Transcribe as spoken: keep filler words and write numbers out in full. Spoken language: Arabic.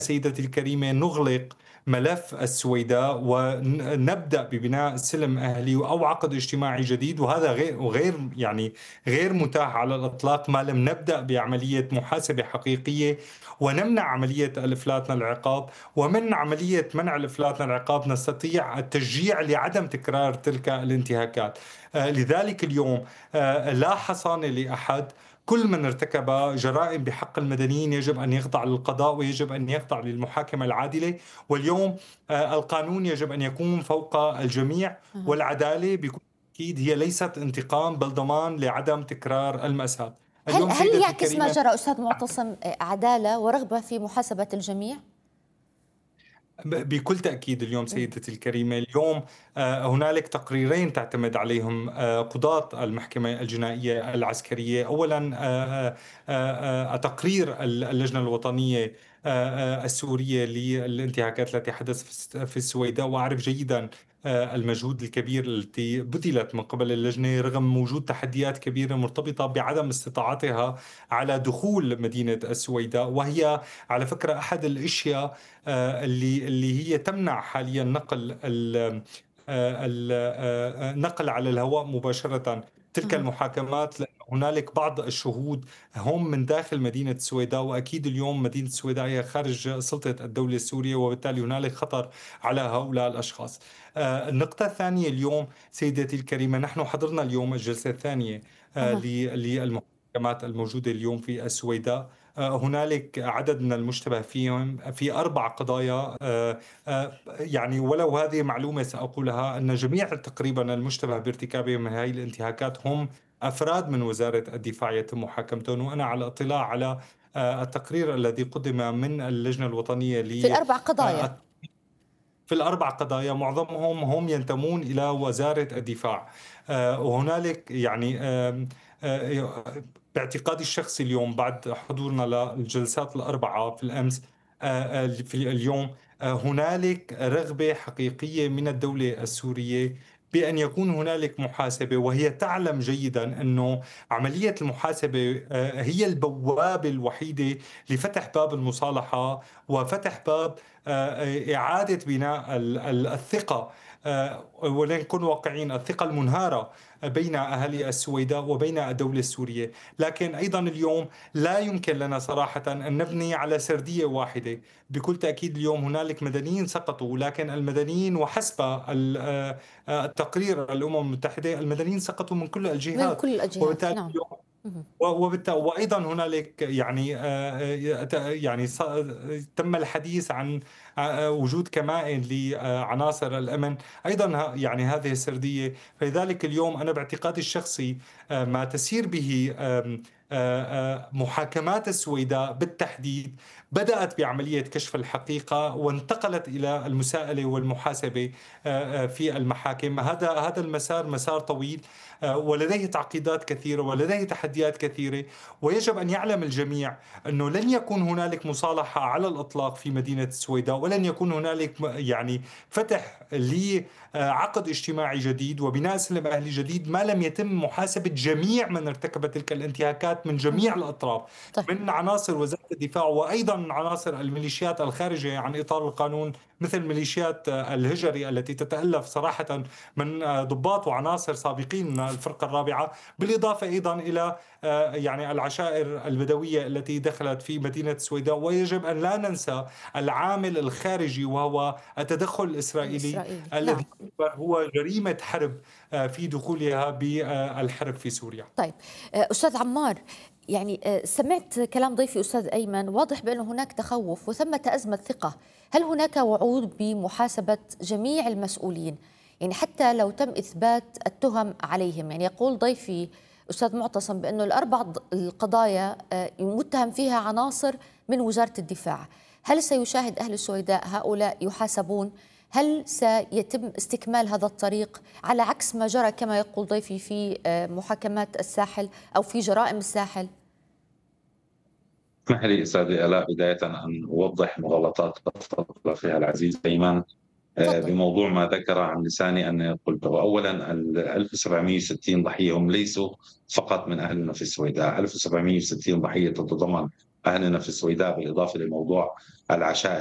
سيدتي الكريمة نغلق ملف السويداء ونبدأ ببناء سلم أهلي أو عقد اجتماعي جديد، وهذا غير وغير يعني غير متاح على الإطلاق ما لم نبدأ بعملية محاسبة حقيقية ونمنع عملية الإفلات من العقاب. ومن عملية منع الإفلات من العقاب نستطيع التشجيع لعدم تكرار تلك الانتهاكات. آه، لذلك اليوم آه، لا حصانة لأحد. كل من ارتكب جرائم بحق المدنيين يجب أن يخضع للقضاء ويجب أن يخضع للمحاكمة العادلة. واليوم آه، القانون يجب أن يكون فوق الجميع، مهم. والعدالة بكل تأكيد هي ليست انتقام بل ضمان لعدم تكرار المأساة. هل اليوم هل سيدتي يعكس ما الكريمة، جرى أستاذ معتصم عدالة ورغبة في محاسبة الجميع؟ بكل تأكيد اليوم مم. سيدتي الكريمة، اليوم آه، هنالك تقريرين تعتمد عليهم آه، قضاة المحكمة الجنائية العسكرية. أولا آه، آه، آه، تقرير اللجنة الوطنية آه، آه، السورية للانتهاكات التي حدثت في السويداء، وأعرف جيدا آه، المجهود الكبير التي بذلت من قبل اللجنة رغم وجود تحديات كبيرة مرتبطة بعدم استطاعتها على دخول مدينة السويداء، وهي على فكرة أحد الأشياء آه، اللي اللي هي تمنع حاليا نقل ال- آه، ال- آه، نقل على الهواء مباشرة تلك مهم. المحاكمات، لأن هنالك بعض الشهود هم من داخل مدينة السويداء، وأكيد اليوم مدينة السويداء هي خارج سلطة الدولة السورية، وبالتالي هنالك خطر على هؤلاء الأشخاص. آه، النقطة الثانية اليوم سيدتي الكريمة، نحن حضرنا اليوم الجلسة الثانية آه، أها. ل- للمحاكمات الموجودة اليوم في السويداء. آه، هنالك عدد من المشتبه فيهم في أربع قضايا. آه، آه، يعني ولو هذه معلومة سأقولها، أن جميع تقريبا المشتبه بارتكابهم من هذه الانتهاكات هم أفراد من وزارة الدفاع يتم محاكمتهم. وأنا على اطلاع على آه، التقرير الذي قدم من اللجنة الوطنية في ل الأربع قضايا. آه، في الأربع قضايا معظمهم هم ينتمون إلى وزارة الدفاع. آه، وهنالك يعني آم، آه، باعتقادي الشخصي اليوم بعد حضورنا للجلسات الأربعة في الأمس آه، آه، في اليوم آه، هنالك رغبة حقيقية من الدولة السورية بأن يكون هنالك محاسبة، وهي تعلم جيدا أنه عملية المحاسبة آه، هي البوابة الوحيدة لفتح باب المصالحة وفتح باب آه، إعادة بناء ال- ال- الثقة. آه، ولنكن واقعين، الثقة المنهارة بين أهالي السويداء وبين الدولة السورية. لكن أيضا اليوم لا يمكن لنا صراحة أن نبني على سردية واحدة. بكل تأكيد اليوم هنالك مدنيين سقطوا، لكن المدنيين وحسب ال- آه، آه، التقرير الأمم المتحدة المدنيين سقطوا من كل من الجهات. كل الجهات، وبالتالي نعم. اليوم مهم. وبالت... وأيضا هنالك يعني آه، آه، يعني ص- تم الحديث عن آه، وجود كمائن لعناصر الأمن أيضا. ه- يعني هذه السردية. فلذلك اليوم أنا باعتقادي الشخصي آه، ما تسير به آم، آه، آه، محاكمات السويداء بالتحديد بدأت بعملية كشف الحقيقة وانتقلت إلى المساءلة والمحاسبة آه، آه، في المحاكم. هذا هذا المسار مسار طويل آه، ولديه تعقيدات كثيرة ولديه تحديات كثيرة. ويجب أن يعلم الجميع أنه لن يكون هنالك مصالحة على الإطلاق في مدينة السويداء، ولن يكون هنالك م- يعني فتح لعقد اجتماعي جديد وبناء سلم أهلي جديد ما لم يتم محاسبة جميع من ارتكب تلك الانتهاكات من جميع مهم. الأطراف، طيب. من عناصر وزارة الدفاع وأيضا من عناصر الميليشيات الخارجة عن إطار القانون، مثل ميليشيات الهجري التي تتألف صراحة من ضباط وعناصر سابقين من الفرقة الرابعة، بالإضافة أيضا إلى آه، يعني العشائر البدوية التي دخلت في مدينة السويداء. ويجب أن لا ننسى العامل الخارجي وهو التدخل الإسرائيلي الإسرائيلي، الذي نعم. هو جريمة حرب آه، في دخولها بالحرب في سوريا. طيب. آه، أستاذ عمار، يعني آه، سمعت كلام ضيفي أستاذ أيمن، واضح بأن هناك تخوف وثمة أزمة ثقة. هل هناك وعود بمحاسبة جميع المسؤولين؟ يعني حتى لو تم إثبات التهم عليهم، يعني يقول ضيفي أستاذ معتصم بأنه الأربع ض- القضايا آه، متهم فيها عناصر من وزارة الدفاع. هل سيشاهد أهل السويداء هؤلاء يحاسبون؟ هل سيتم استكمال هذا الطريق على عكس ما جرى كما يقول ضيفي في آه، محاكمات الساحل أو في جرائم الساحل؟ اسمح لي أستاذي آلاء بداية أن أوضح مغالطات تفضل فيها العزيز أيمن آه، تفضل. بموضوع ما ذكر عن لساني أن قلته. أولا ال ألف وسبعمئة وستين ضحية هم ليسوا فقط من أهلنا في السويداء. ألف وسبعمئة وستين ضحية تتضمن أهلنا في السويداء بالإضافة لموضوع العشائر.